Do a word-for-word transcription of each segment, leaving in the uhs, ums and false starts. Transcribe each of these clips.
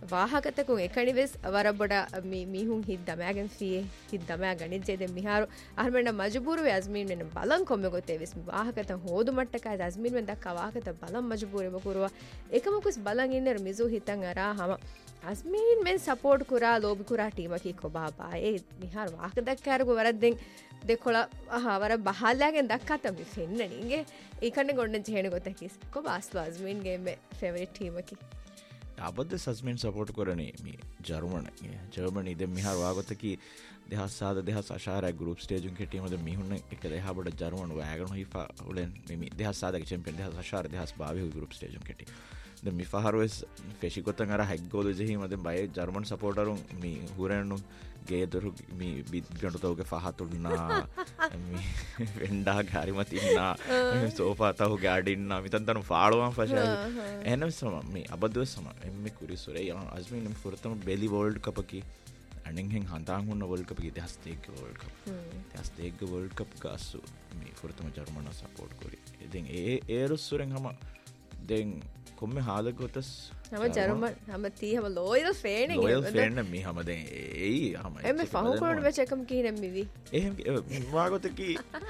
ವಾಹಕತಕು ಎಕಣಿವೆಸ್ ವರಬಡ ಮಿ ಮಿಹುಂ ಹಿದ್ದಮಯಾಗೆನ್ ಫಿಯೆ ಹಿದ್ದಮಯ ಗಣಿಜೆದೆ ಮಿಹಾರು ಅಹರ್ಮೆಂಡ ಮಜಬೂರುವೆ ಅಜ್ಮೀನ್ ಮೆನ ಬಲಂ ಕೊಮ್ಮೆ ಗೊತ್ತೇವಿಸ್ ವಾಹಕತ ಹೋದು ಮಟ್ಟಕ ಅಜ್ಮೀನ್ ಮೆನ್ ದಕ್ಕ ವಾಹಕತ ಬಲಂ ಮಜಬೂರೆ ಬಕುರುವ ಏಕಮಕುಸ್ ಬಲಂ ಇನ್ನರ್ ಮಿಜು ಹಿತಂ ಅರಾ ಹಮ ಅಜ್ಮೀನ್ ಮೆನ್ ಸಪೋರ್ಟ್ ಕುರಾ ಲೋಬಿ ಕುರಾ ಟೀಮಕಿ ಕೊಬಾಬಾ ಏ ಮಿಹಾರು ವಾಹಕ ದಕ್ಕಾರಗು ವರದ್ದೆಂ දෙකොළ වර බහල්ලාගෙන් දක්කතම ෆෙන්නනින්ගේ ඒකන්න ගොඩ ජයන ගොතකිස් කො බස්ල අස්මින්ගේම ෆෙවරිට් ටීමකි අබද සස්මින් සපෝට් කරනේ මේ ජර්මන ජර්මනි දෙ මිහාර වාගොතකි දෙහස් සාද දෙහස් අශාරය ගෲප් ස්ටේජුන් කෙටීමද මිහුන්න එක දෙහබඩ ජර්මන වෑගන හිෆා උලෙන් මේ දෙහස් සාදක චැම්පියන් දෙහස් අශාර දෙහස් බාවිහ ගෲප් ස්ටේජුන් කෙටි ද මිෆහරස් ෆෙෂිකොතන් අර හැග්ගෝල ජෙහිමද බය ජර්මන් සපෝටරුන් මේ හුරන්නු ගේදරු මේ බිත්ගටුතවගේ පහතුන්නා වෙන්ඩා ගාරිමතින්නා සෝපාතහු ගාඩින්න මිතන්තනු ෆාළුවන් පශ එනම් සම මේ අබදව සම එම කුරිසුරේ යන අස්මිනම් ෆුරතම බෙලි වෝල්ඩ් කපකි අනිහෙන් හන්තාහුන්න වෝල්ඩ් කපකි දහස්තේක වෝල්ඩ් කප් දහස්තේක වෝල්ඩ් කප් ගස්සු මේ ෆුරතම ජර්මන සපෝට් කොරි ඉතින් ඒ ඒරුස්සුරෙන් හම දෙන් කොම්මේ හාලගොතස් හම ජර්මන් හම තී හම ලෝයල් ෆේන ලෝයල් ෆේන මේ හම දැන් ඒයි හම එමෙ ෆහුකොරණ වෙචකම් කීනම් මිවි එහෙම වාගොතකි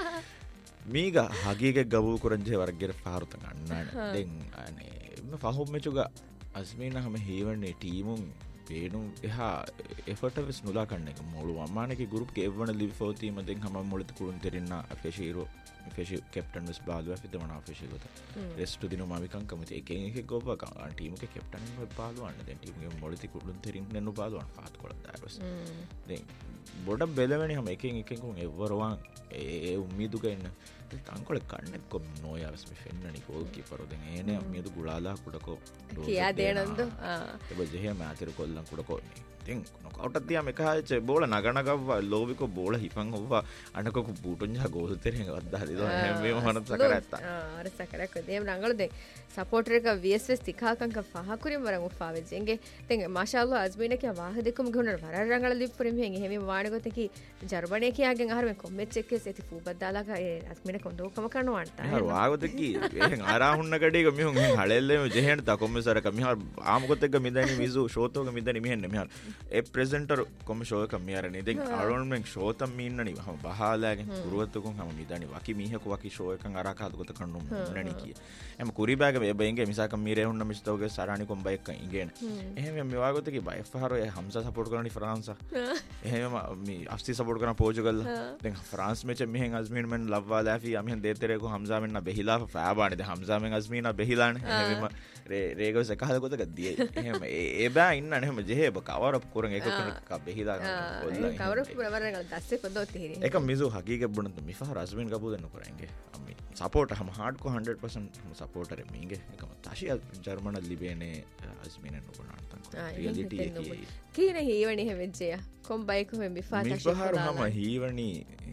මීග හගීගේ ගබු කරන්ජේ වර්ගෙර පාරුත ගන්නන දැන් අනේ එම ෆහුම් මෙචුග අස්මීන හම හේවන්නේ ටීමුන් පේනු එහා එෆර්ට් වෙස් නුලා කන්න එක මොළු අම්මානගේ ගෲප් ගේ එවන ලිව් ෆෝතීම දෙන් හම මොළත කුරුන් තෙරින්න ෆෙෂීරෝ ෆෙෂි කැප්ටන් වෙස් බාලුවා ෆිදමන ෆෙෂි ගොත රෙස්ට් දිනු මාවිකන් කමති එකෙන් එක ගෝප කන් ටීම් එක කැප්ටන් වෙස් බාලුවාන්න දැන් ටීම් ගේ මොළති කුරුන් තෙරින් නනු බාලුවාන්න ෆාත් කොල දාවස් දැන් බොඩ බෙලවෙනි හම එකෙන් එකෙන් කුන් එවරවන් ඒ උම්මීදු ගන්න තංකොල කන්න කොම් නොයාවස් මේ ෆෙන්නනි ගෝල් කීපර් දෙන් එනේ උම්මීදු ගුලාලා කුඩකෝ කියා දේනන්ද ආ ඒ ජෙහෙ මාතිර කොල්ලන් කුඩකෝ තින් නොකවුට් තියා මේකයි බෝල නගනගව ලෝවිකෝ බෝල හිපන් ඔව්වා අනකෝ බූටුන්ජා ගෝල් තෙරෙන් වද්දා දිනවා හැමෙම හනත් සකරත්ත ආ අර සකරක දෙම් රංගල දෙ සපෝටර් එක විඑස්එස් තිකාකංක පහකුරින් වරන් උෆාවෙ ජෙන්ගේ දෙන් මාෂාඅල්ලාහ් අස්මින කිය වාහ දෙකම ගුණ වර රංගල ලිප්පුරින් මෙහෙන් එහෙම වාණගොතකි ජර්මනිය කියාගෙන් අහර මේ කොම්මෙච් එකේ සෙති ෆූබද්දාලා ඒ අස්මින කොන්දෝකම කරනවන්ට හර වාගොතකි එහෙන් ආරාහුන්න ගඩේක මිහුන් හලෙල්ලෙම ජෙහෙන් තා කොම්මසරක මිහාර ආමගොතෙක්ග මිදනි මිසු ෂෝතෝග මිදනි මිහෙන් මිහාර ඒ ප්‍රෙසෙන්ටර් කොම ෂෝ එක මියරනේ දෙන් අරොන්මෙන් ෂෝතම් මින්නනි හම බහාලාගෙන් කුරුවත්තුකුන් හම මිදනි වකි මීහක වකි ෂෝ එකන් අරකාද ගොත කන්නු මුන්නනි කිය එම කුරිබාග මේ බෙන්ගේ මිසක මීරේ හුන්න මිස්තෝගේ සරානි කොම් බයික් ඉගෙන එහෙම මේ වාගොතකි බයි ෆහරෝ ඒ හම්සා සපෝට් කරනි ෆ්‍රාන්සා එහෙම මේ අෆ්සි සපෝට් කරන පෝර්චුගල් දැන් ෆ්‍රාන්ස් මෙච මෙහෙන් අස්මින් මෙන් ලව්වා ලාෆි අමිහෙන් දෙතරේකෝ හම්සා මෙන්න බෙහිලා ෆෑබානේ දැන් හම්සා මෙන් අස්මිනා බෙහිලානේ එහෙම රේ රේගොස එකහල ගොතක දියේ එහෙම ඒ බෑ ඉන්න එහෙම ජෙහෙබ කවර අප් කරන් එක කරන බෙහිලා ඔල්ලා කවර පුරවරන් දැස්සේ පොදොත් හිරි එක මිසු හගීගේ බුණත් මිෆහ රස්මින් ගබු දෙන්න කරන්නේ අම්මි සපෝට් හම හાર્ඩ් කො one hundred percent සපෝටර් මීගේ එකම තාෂි ජර්මන ලිබේනේ අස්මින නුකනාන්ත රියැලිටි එකේ කීනේ හීවණි හැවෙජ්ජය කොම්බයික මෙ මිෆා තාෂි මිෆහ හම හීවණි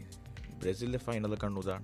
බ්‍රසීල් ෆයිනල් කන්නු දාන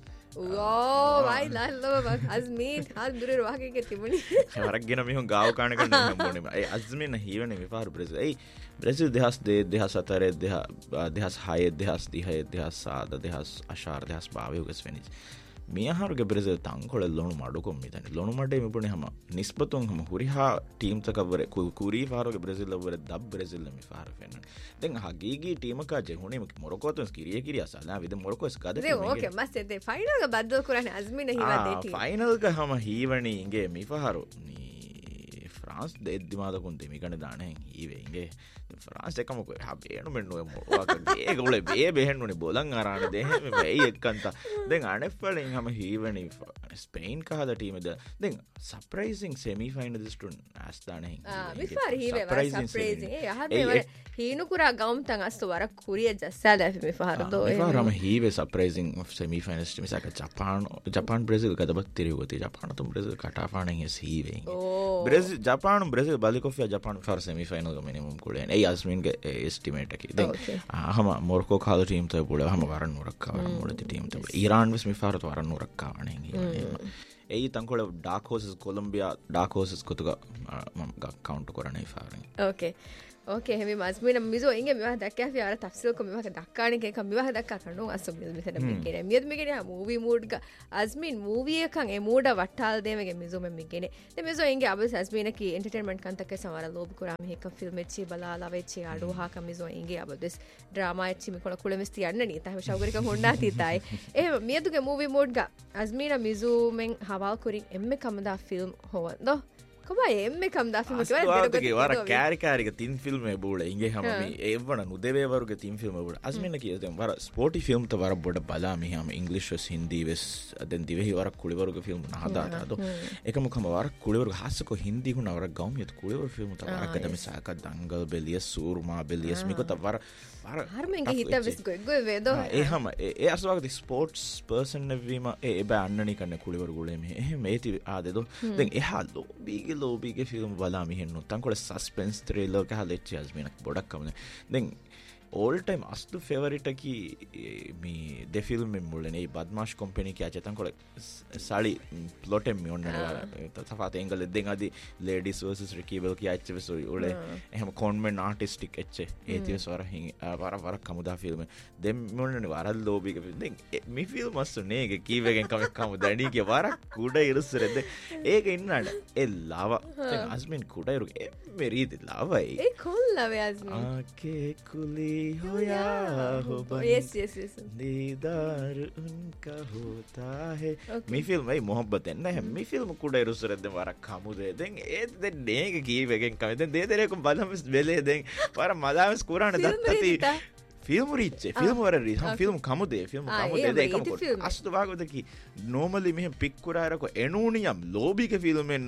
ඕ වයි ලල්ලව අස්මින් හල් දුරේ වහකේ තිබුණි වරක් ගෙන මිහුන් ගාව කාණ කන්න හම්බුනේ ඒ අස්මින් හීවණි මිෆහ බ්‍රසීල් ඒ බ්‍රසීල් දෙහස් දෙ දෙහස් හතර දෙහස් හය දෙහස් තිහ දෙහස් සාද දෙහස් අශාර දෙහස් බාවිහ ගස් වෙනිස් මියහරුගේ බ්‍රසීල් තංකොල ලොණු මඩු කොම් මිතනි ලොණු මඩේ මිපුනේ හම නිස්බතුන් හම හුරිහා ටීම් තකවර කුරි ෆාරෝගේ බ්‍රසීල් ලවර දබ් බ්‍රසීල් මි ෆාර ෆෙන්න දැන් හගීගී ටීම කා ජෙහුනේ මොරොකෝ තොස් කිරිය කිරිය සලා විද මොරොකෝ ස්කද දේ ඕකේ මස්සේ දේ ෆයිනල් ක බද්දල් කරන්නේ අස්මින හිවා දේ ටීම් ෆයිනල් ක හම හීවණි ඉගේ මි ෆාරෝ නී ෆ්‍රාන්ස් දෙද්දිමාද කොන් දෙමි කන දානේ හීවේ ඉගේ ෆ්‍රාන්ස් එකම කො හැබේනු මෙන්නු මොරොකගේ ගොලේ බේ බෙහෙන්නුනේ බොලන් අරාන දෙහෙ මේ එක්කන්ත දැන් අනෙෆ්වලින් හම හීවණි ස්පේන් කහද ටීමද දැන් සර්ප්‍රයිසිං සෙමි ෆයිනල් දිස්ටුන් ආස්තානේ ආ මිෆාර හීවේ වර සර්ප්‍රයිසිං ඒ යහදේ වර හීනු කුරා ගවුම් තන් අස්තු වර කුරිය ජස්සාද මිෆාර දෝ මිෆාරම හීවේ සර්ප්‍රයිසිං සෙමි ෆයිනල්ස් මිසක Japan Japan Brazil ගදබත් තිරියුගති ජපාන තුම් Brazil කටාපාණෙන් S හීවේ Brazil Japan Brazil බලිකොෆියා Japan ෆාර semi final ಗ මිනිමම් කුලේ ඒ අස්මින්ගේ එස්ටිමේට් එකේ දැන් හම මොරොකෝ කාල ටීම් තව පුල හම වරන් නුරක්කා වරන් මොළති ටීම් තව ඉරාන් වෙස් මිෆාරත වරන් නුරක්කා වණේ ඒ තංකොල dark horses Columbia dark horses කොතුග මම කවුන්ට් කරන්නේ ෆාරෙන් ඕකේ ಓಕೆ ಹೆಮಿ ಮಸ್ಮಿನ ಮಿಜೋ ಇಂಗೆ ಮಿವಾ ದಕ್ಕ ಫಿ ಅವರ ತಫ್ಸೀಲ್ ಕೊ ಮಿವಾ ದಕ್ಕಾಣಿಕೆ ಕಂ ಮಿವಾ ದಕ್ಕ ಕಣ್ಣು ಅಸು ಮಿಲ್ ಮಿಸನ ಮಿಗೆನೆ ಮಿಯದ್ ಮಿಗೆನೆ ಆ ಮೂವಿ ಮೂಡ್ ಗ ಅಜ್ಮಿನ್ ಮೂವಿ ಕಂ ಎ ಮೂಡ ವಟ್ಟಾಲ್ ದೇವೆಗೆ ಮಿಜೋ ಮೆ ಮಿಗೆನೆ ತೆ ಮಿಜೋ ಇಂಗೆ ಅಬಸ್ ಅಜ್ಮಿನ ಕಿ ಎಂಟರ್ಟೈನ್ಮೆಂಟ್ ಕಂ ತಕ್ಕೆ ಸವಾರ ಲೋಬ್ ಕುರಾ ಮಿ ಹೆಕ ಫಿಲ್ಮ್ ಎಚ್ಚಿ ಬಲಾ ಲವೆಚ್ಚಿ ಆಡು ಹಾ ಕಂ ಮಿಜೋ ಇಂಗೆ ಅಬಸ್ ಡ್ರಾಮಾ ಎಚ್ಚಿ ಮಿ ಕೊಳ ಕುಳಮಿಸ್ತಿ ಅಣ್ಣನಿ ತಾ ಶೌಗರಿ ಕಂ ಹೊಂಡಾತಿ ತಾಯಿ ಎ ಮಿಯದುಗೆ ಮೂವಿ ಮೂಡ್ ಗ ಅಜ್ಮಿನ ಮಿಜೋ ಮೆಂ ಹವಾಲ್ ಕುರಿ ಎಮ್ಮೆ ಕಮದಾ ಫಿಲ್ಮ್ ಹೋವಂದೋ කොබ එම්ම කම්දා වර කෑරිකාරික තින් ෆිල්ම් බූල ඉගේ හම ඒවන නුදේවරුග තින් ෆිල්ම් බට අස්මන්න කියත වර ස්පෝටි ෆිල්ම්ත වර බොඩ බලාම හම ඉංගලිෂස් හින්දී වෙස් අදැන් දිවෙහි වර කුളിවරුග ෆිල්ම් හදාදාද එකමකම වර කුളിවරු හස්සක හින්දිහුණ වර ගෞමියත් කුളിවරු ෆිල්ම් වරක්කදම සාක දංගල් බෙලිය සූර්මා බෙලියස් මිකොත වර ඒ හම ඒ අස්වාගත ස්පෝට්ස් පර්සන් නැවීම ඒ බෑ අන්නනි කන්න කුളിවරු ගුලේම එහෙම ඒති ආදෙදෝ දැන් එහා ලෝබීගේ ලෝබීගේ ෆිල්ම් බලාම හෙන්නු තංකොල සස්පෙන්ස් ත්‍රිලර් කහ ලෙච්චි අස්මිනක් බොඩක් කමනේ දැන් all time අස්තු ෆේවරිට කි මේ දෙ ෆිල්ම් මුල්ලනේ බද්මාෂ් කම්පැනි කිය චතන් කොල සාලි ප්ලොට් එම් මියොන්නනේ තෆාත එංගල දෙන් අදි ලේඩිස් වර්සස් රිකීබල් කිය ඇච්ච වෙසෝ උලේ එහෙම කොන්වෙන්ට් ආටිස්ටික් එච්ච ඒතිය සවර හින් වර වර කමුදා ෆිල්ම් දෙම් මුල්ලනේ වර ලෝබික දැන් මේ ෆිල්ම් මස්සු නේක කීවගෙන් කම කම දණී කිය වර කුඩ ඉරුස්සරෙද ඒක ඉන්නඩ ඒ ලාව දැන් අස්මින් කුඩ ඉරු මෙරීද ලාවයි ඒ කොල්ලවේ අස්මින් ආකේ කුලි होया हो yes yes yes दीदार उनका होता है मी फिल्म भाई मोहब्बत है ना मी फिल्म कुडे रुसरद वारा खामुदे दें ए दे नेग की वेगें कम दे दे दे को बलम बेले दें वारा मलाम स्कोरान दत्तती ෆිල්ම් රීච්චේ ෆිල්ම් වර රීච් හම් ෆිල්ම් කමුදේ ෆිල්ම් කමුදේ දෙකම කොට අස්තු භාගවද කි normally මෙහෙම පික් කුරාරක එනෝනියම් ලෝබික ෆිල්මෙන්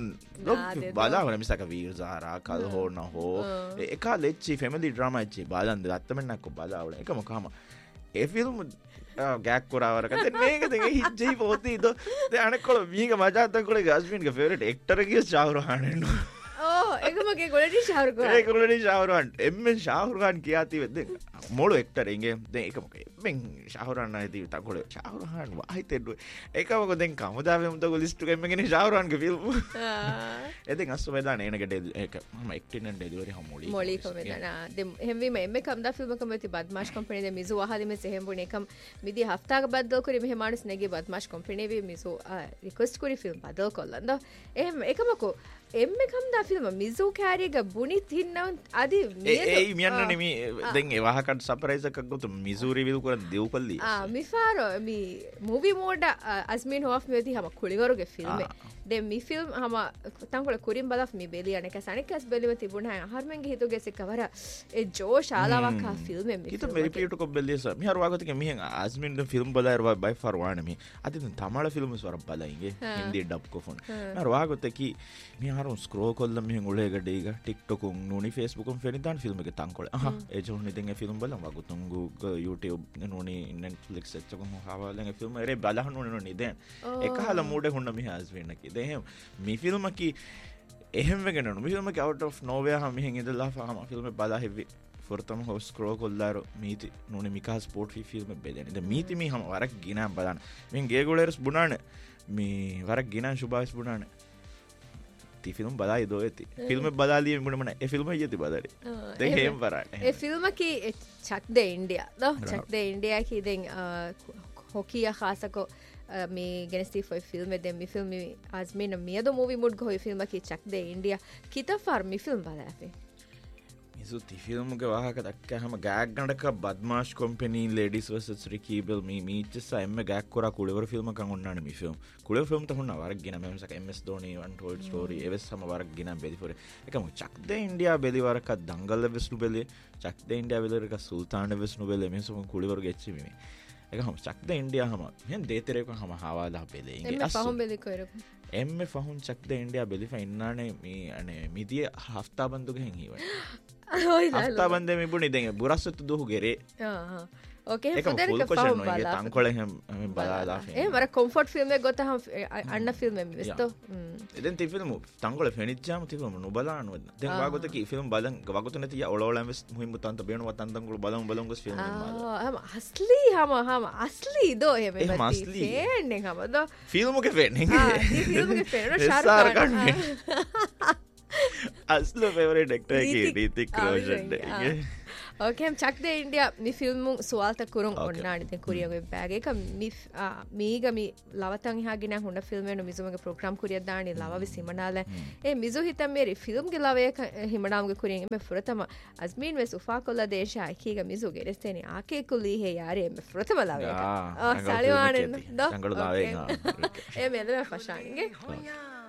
බලාවන මිසක වීර් සාරා කල් හෝන හෝ එක ලෙච්චි ෆැමිලි ඩ්‍රාමා එච්චි බලන්ද අත්තමන්නක් බලාවල එකම කම ඒ ෆිල්ම් ගෑක් කුරාවරක මේක දෙක හිච්චේ පොතී දෝ දේ අනකොල මීක මජාතන් කොල ගස්මින්ගේ ෆේවරිට් එක්ටර් කිය ශාහරුඛ් खान नो එකමගේ ගොලටි ශාහරුඛ් खान ඒ ගොලටි ශාහරුඛ් खान එම්මෙන් ශාහරුඛ් खान කියාති වෙද්ද මොළු එක්ටර් එංගේ දැන් එකමක එම්මෙන් ශාහරුඛ් खान නැති තකොල ශාහරුඛ් खान වයිතෙඩු එකමක දැන් කමුදාවේ මුදග ලිස්ට් එක එම්මගෙන ශාහරුඛ් खान ගේ ෆිල්ම් එදෙන් අස්සු වේදාන එනකට ඒක මම එක්ටින් ඇන් ඩෙලිවරි හමොලි මොලි කොමෙදනා දෙම් හෙම්වි මෙ එම්මෙ කම්දා ෆිල්ම් කමති බද්මාෂ් කම්පැනි දෙ මිසු වහදි මෙ සෙහෙම් බුනේ කම් මිදි හෆ්තාක බද්දල් කුරි මෙහෙ මානස් නෙගේ බද්මාෂ් කම්පැනි වේ මිසු රික්වෙස්ට් කුරි ෆිල්ම් බදල් කොල්ලන්ද එහෙම එකමකෝ එම්මෙ කම්දා ෆිල්ම් මිසු කෑරියක බුනි තින්නවන් අදි ඒ මියන්න නෙමි දැන් ඒ වහකට සර්ප්‍රයිස් එකක් ගොත මිසු රිවිව් කරන් දෙව් කල්ලි ආ මිෆාරෝ මි ಮೂವಿ ಮೋಡ ಅಸ್ಮಿನ್ ಹೋಫ್ ಮೇತಿ ಹಮ ಕುಳಿವರುಗೆ ಫಿಲ್ಮೆ ದೆ ಮಿ ಫಿಲ್ಮ್ ಹಮ ತಂಕೊಳ ಕುರಿಂ ಬದಫ್ ಮಿ ಬೆಲಿ ಅನಕ ಸಣಕಸ್ ಬೆಲಿವ ತಿಬುಣ ಹರ್ಮೆಂಗೆ ಹಿತುಗೆ ಸಿಕ್ಕವರ ಎ ಜೋಶ್ ಆಲಾವಕ ಫಿಲ್ಮೆ ಮಿ ಇದು ಮೆರಿ ಪಿಯಟು ಕೊ ಬೆಲಿಸ ಮಿ ಹರ್ ವಾಗತಿಗೆ ಮಿ ಹಂಗ ಅಸ್ಮಿನ್ ದ ಫಿಲ್ಮ್ ಬದಾಯರ ಬೈ ಫಾರ್ ವಾಣ ಮಿ ಅದಿ ತಮಿಳ ಫಿಲ್ಮ್ ಸ್ವರ ಬಲಾಯಿಂಗೆ ಹಿಂದಿ ಡಬ್ ಕೊ ಫೋನ್ ಹರ್ ವಾಗತಿಗೆ ಮಿ ಹರ್ ಸ್ಕ್ರೋಲ್ ಕೊಲ್ಲ ಮಿ ಹಂಗ ಉಳೆ ಗಡೆ ಈಗ ಟಿಕ್ಟಾಕ್ ನೂನಿ ಫೇಸ್ಬುಕ್ ಉಂ ಫೆನಿದಾನ್ ಫಿಲ್ಮ್ ಗೆ ತಂಕೊಳ ಆಹಾ ಎ ಜೋನ್ ನಿದೆಂಗೆ ಫಿಲ್ಮ್ ಬಲ ವಾಗುತುಂಗು YouTube ನೂನಿ Netflix ಎಚ್ಚಕ ಹಾವಾಲೆಂಗೆ ಫಿಲ್ಮ್ ಎರೆ ಬಲಹನ್ ನೂನಿ ನೂನಿ ದೆನ್ එකහල මූඩ හොන්න මි හාස් වෙන්න කි දෙහෙම මි ෆිල්ම් කි එහෙම වෙගෙන නු මි ෆිල්ම් කි out of nowhere හම මෙහෙන් ඉඳලා ෆාම ෆිල්ම් බලා heavy ෆොර්තම හොස් scroll කොල්ලාරෝ මීති නෝනේ මිකා sport fee film බෙදෙන ද මීති මි හම වරක් ගිනා බලන්න මින් ගේ ගෝලර්ස් බුණාන මි වරක් ගිනා සුභාස් බුණාන ති ෆිල්ම් බලා ඉදෝ ඇති ෆිල්ම් බලා ලිය මුණ මන ඒ ෆිල්ම් යති බදාරි දෙහෙම වරක් ඒ ෆිල්ම් කි චක් ද ඉන්දියා දෝ චක් ද ඉන්දියා කි දෙන් හොකියා ખાસકો මේ ගෙනස්ටි ෆොයි ෆිල්ම් දෙම් මි ෆිල්ම් අස්මින මියද ಮೂವಿ මුඩ් ගොයි ෆිල්ම් කි චක් ද ඉන්දියා කිත ෆාර් මි ෆිල්ම් බලා ඇපේ මිසු ති ෆිල්ම් ගේ වාහක දක්කහම ගෑග් ගණක බද්මාෂ් කම්පැනි ලේඩිස් වර්සස් රිකීබල් මි මීච්චස එම්ම ගෑග් කොරා කුලවර ෆිල්ම් කන් ඔන්නානේ මි ෆිල්ම් කුලවර ෆිල්ම් තහුන්න වරක් ගෙන මෙම්සක එම් එස් ධෝනි වන් ටෝල්ඩ් ස්ටෝරි එවස් සම වරක් ගෙන බෙලි ෆොර එකම චක් ද ඉන්දියා බෙලි වරක දංගල් වෙස්නු බෙලි චක් ද ඉන්දියා බෙලි වරක සුල්තාන වෙස්නු බෙලි මෙසම කුලවර ගෙච්චි මි එක හම චක් ද ඉන්දියා හම මෙන් දේතරේක හම හවාලා බෙලි ඉංගේ එම්ම පහම් බෙලි කොරක එම්ම ෆහුන් චක් ද ඉන්දියා බෙලි ෆයින්නානේ මි අනේ මිදිය හෆ්තා බන්දුක හෙන් හිවයි හෆ්තා බන්දේ මි බුනි දෙන් බුරස්සතු දුහු ගෙරේ ආ ಓಕೆ ಫುಲ್ ಕ್ವೆಶ್ಚನ್ ಇದೆ ತಂಕೊಳೆ ಹೆಮ್ ಬಲಾದ ಏ ಮರ ಕಂಫರ್ಟ್ ಫಿಲ್ಮ್ ಗೊತ್ತ ಹಂ ಅಣ್ಣ ಫಿಲ್ಮ್ ಎಂ ಬೆಸ್ಟೋ ಇದೆನ್ ತಿ ಫಿಲ್ಮ್ ತಂಕೊಳೆ ಫೆನಿಜ್ಜಾಮ ತಿ ಫಿಲ್ಮ್ ನುಬಲಾನು ದೆನ್ ವಾಗೊತ ಕಿ ಫಿಲ್ಮ್ ಬಲಂ ವಾಗೊತ ನತಿ ಯಾ ಒಳೊಳ ಮೆಸ್ ಮುಹಿಮ್ ತಂತ ಬೇಣು ವತಂತಂಗಳು ಬಲಂ ಬಲಂ ಗಸ್ ಫಿಲ್ಮ್ ಆ ಹಮ ಅಸ್ಲಿ ಹಮ ಹಮ ಅಸ್ಲಿ ದೋ ಹೆ ಮೆ ಬತಿ ಫೇನೆ ಹಮ ದೋ ಫಿಲ್ಮ್ ಗೆ ಫೇನೆ ಆ ಫಿಲ್ಮ್ ಗೆ ಫೇನೆ ಶಾರುಖ್ ಖಾನ್ අස්ල ෆේවරේට් ඇක්ටර් එකේ රීතික් රෝෂන් ಓಕೆ ಹಮ್ ಚಕ್ ದೆ ಇಂಡಿಯಾ ಮಿ ಫಿಲ್ಮ್ ಸುವಾಲ್ತ ಕುರುಂ ಒನ್ನಾಣಿ ದೆ ಕುರಿಯಗೆ ಬ್ಯಾಗ್ ಏಕ ಮಿ ಮೀಗ ಮಿ ಲವತಂ ಹಾಗಿನ ಹುಂಡ ಫಿಲ್ಮ್ ಎನು ಮಿಜುಮಗೆ ಪ್ರೋಗ್ರಾಮ್ ಕುರಿಯ ದಾಣಿ ಲವವಿ ಸಿಮನಾಲೆ ಎ ಮಿಜು ಹಿತ ಮೇರಿ ಫಿಲ್ಮ್ ಗೆ ಲವೆ ಹಿಮಣಾಮ್ಗೆ ಕುರಿಯಗೆ ಮೆ ಫುರತಮ ಅಜ್ಮೀನ್ ವೆ ಸುಫಾ ಕೊಲ್ಲ ದೇಶ ಐಕೀಗ ಮಿಜುಗೆ ರೆಸ್ತೇನಿ ಆಕೆ ಕುಲಿ ಹೆ ಯಾರೆ ಮೆ ಫುರತಮ ಲವೆ ಸಾಲಿವಾಣೆ ದೋ ಎ ಮೇಲೆ ಫಶಾನಿಗೆ